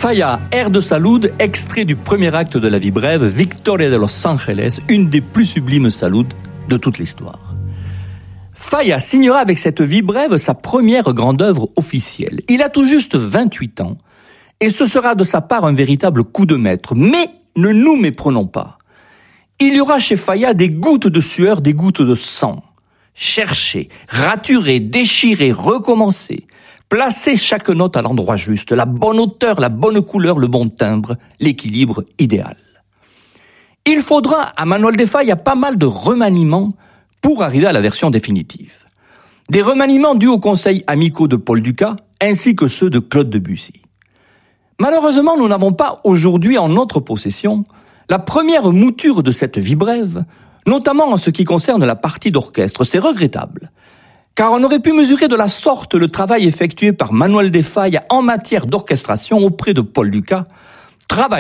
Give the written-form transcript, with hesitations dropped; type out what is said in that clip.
Falla, air de Salud, extrait du premier acte de la vie brève, Victoria de Los Angeles, une des plus sublimes saluds de toute l'histoire. Falla signera avec cette vie brève sa première grande œuvre officielle. Il a tout juste 28 ans, et ce sera de sa part un véritable coup de maître. Mais ne nous méprenons pas. Il y aura chez Falla des gouttes de sueur, des gouttes de sang. Chercher, raturer, déchirer, recommencer. Placer chaque note à l'endroit juste, la bonne hauteur, la bonne couleur, le bon timbre, l'équilibre idéal. Il faudra à Manuel de Falla pas mal de remaniements pour arriver à la version définitive. Des remaniements dus aux conseils amicaux de Paul Dukas, ainsi que ceux de Claude Debussy. Malheureusement, nous n'avons pas aujourd'hui en notre possession la première mouture de cette vie brève, notamment en ce qui concerne la partie d'orchestre. C'est regrettable, car on aurait pu mesurer de la sorte le travail effectué par Manuel de Falla en matière d'orchestration auprès de Paul Dukas, travail